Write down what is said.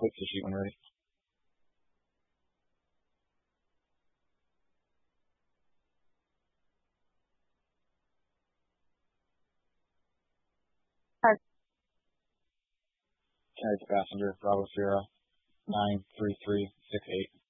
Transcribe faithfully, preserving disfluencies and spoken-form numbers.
click the sheet when ready. Carried passenger, Bravo Sierra, nine three three six eight.